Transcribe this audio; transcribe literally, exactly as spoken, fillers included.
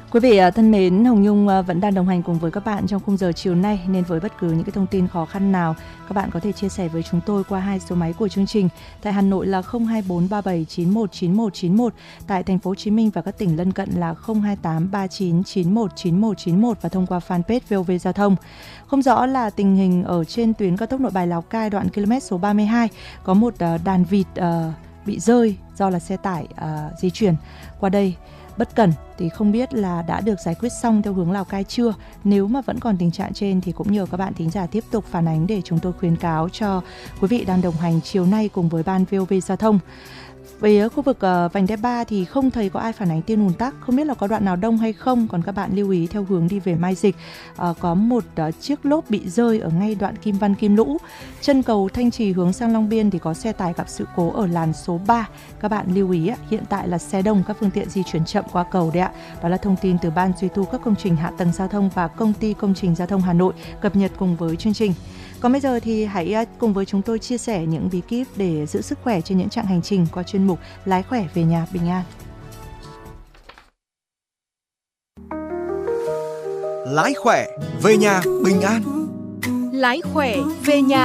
Quý vị thân mến, Hồng Nhung vẫn đang đồng hành cùng với các bạn trong khung giờ chiều nay, nên với bất cứ những cái thông tin khó khăn nào, các bạn có thể chia sẻ với chúng tôi qua hai số máy của chương trình. Tại Hà Nội là không hai bốn ba bảy chín một chín một chín một, tại thành phố Hồ Chí Minh và các tỉnh lân cận là không hai tám ba chín chín một chín một chín một và thông qua fanpage vê o vê Giao thông. Không rõ là tình hình ở trên tuyến cao tốc Nội Bài Lào Cai đoạn km số ba mươi hai, có một đàn vịt uh, bị rơi do là xe tải uh, di chuyển qua đây bất cẩn, thì không biết là đã được giải quyết xong theo hướng Lào Cai chưa. Nếu mà vẫn còn tình trạng trên thì cũng nhờ các bạn thính giả tiếp tục phản ánh để chúng tôi khuyến cáo cho quý vị đang đồng hành chiều nay cùng với ban vê o vê Giao thông. Về khu vực uh, vành đai ba thì không thấy có ai phản ánh tin ùn tắc, không biết là có đoạn nào đông hay không. Còn các bạn lưu ý theo hướng đi về Mai Dịch, uh, có một uh, chiếc lốp bị rơi ở ngay đoạn Kim Văn Kim Lũ. Chân cầu Thanh Trì hướng sang Long Biên thì có xe tải gặp sự cố ở làn số ba. Các bạn lưu ý, uh, hiện tại là xe đông, các phương tiện di chuyển chậm qua cầu đấy ạ. Đó là thông tin từ Ban duy tu các công trình hạ tầng giao thông và Công ty Công trình Giao thông Hà Nội cập nhật cùng với chương trình. Còn bây giờ thì hãy cùng với chúng tôi chia sẻ những bí kíp để giữ sức khỏe trên những chặng hành trình qua chuyên mục Lái khỏe về nhà bình an. Lái khỏe về nhà bình an. Lái khỏe về nhà